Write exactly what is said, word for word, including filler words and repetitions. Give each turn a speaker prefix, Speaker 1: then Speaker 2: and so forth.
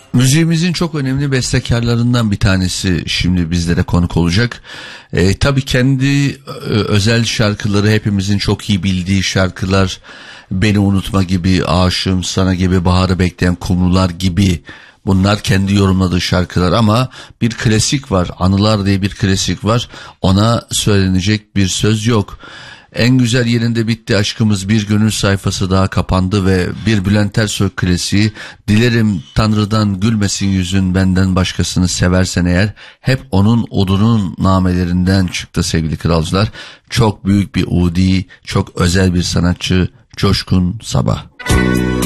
Speaker 1: Müziğimizin çok önemli bestekarlarından bir tanesi şimdi bizlere konuk olacak. E, tabii kendi e, özel şarkıları, hepimizin çok iyi bildiği şarkılar, Beni Unutma gibi, Aşığım Sana gibi, Baharı Bekleyen Kumrular gibi, bunlar kendi yorumladığı şarkılar. Ama bir klasik var, Anılar diye bir klasik var, ona söylenecek bir söz yok. En güzel yerinde bitti aşkımız, bir gönül sayfası daha kapandı ve bir Bülent Ersoy klasiği, dilerim Tanrı'dan gülmesin yüzün benden başkasını seversen eğer, hep onun odunun namelerinden çıktı sevgili kralcılar. Çok büyük bir udi, çok özel bir sanatçı, Coşkun Sabah.